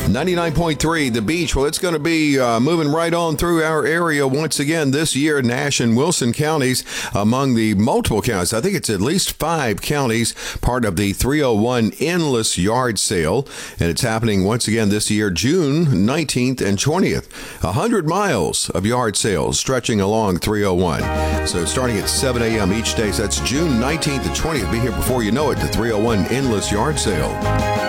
99.3 The Beach. Well, it's going to be moving right on through our area once again this year. Nash and Wilson counties among the multiple counties. I think it's at least 5 counties part of the 301 Endless Yard Sale. And it's happening once again this year, June 19th and 20th. 100 miles of yard sales stretching along 301. So starting at 7 a.m. each day. So that's June 19th and 20th. Be here before you know it, the 301 Endless Yard Sale.